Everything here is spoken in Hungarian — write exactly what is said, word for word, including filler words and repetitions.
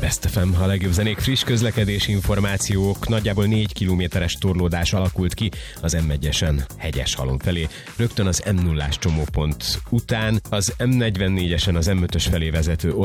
Best ef em, a legjobb zenék, friss közlekedési információk, nagyjából négy kilométeres torlódás alakult ki az em egyesen Hegyeshalom felé, rögtön az em nullás csomópont után, az em negyvennégyesen az em ötös felé vezető